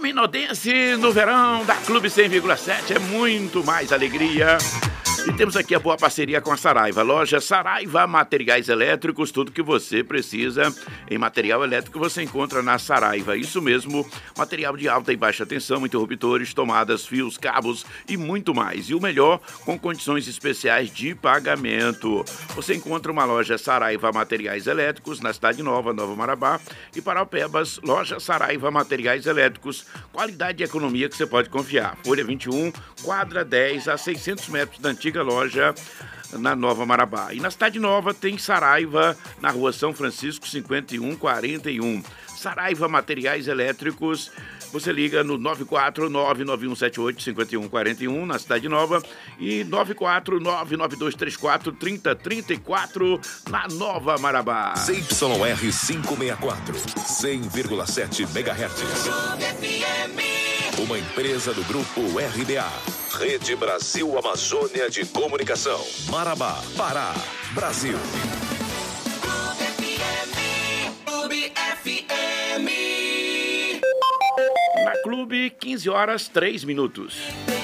Dominodense no verão da Clube 100,7 é muito mais alegria. E temos aqui a boa parceria com a Saraiva. Loja Saraiva Materiais Elétricos, tudo que você precisa em material elétrico você encontra na Saraiva. Isso mesmo, material de alta e baixa tensão, interruptores, tomadas, fios, cabos e muito mais. E o melhor, com condições especiais de pagamento. Você encontra uma loja Saraiva Materiais Elétricos na Cidade Nova, Nova Marabá, e Paraupebas, loja Saraiva Materiais Elétricos. Qualidade e economia que você pode confiar. Folha 21, quadra 10, a 600 metros da antiga loja na Nova Marabá. E na Cidade Nova tem Saraiva, na Rua São Francisco, 5141. Saraiva Materiais Elétricos, você liga no 949-9178-5141 na Cidade Nova e 949-9234-3034 na Nova Marabá. ZYR 564, 100,7 MHz. Uma empresa do Grupo RBA. Rede Brasil Amazônia de Comunicação. Marabá, Pará, Brasil. Clube FM. Na Clube, 15 horas, 3 minutos.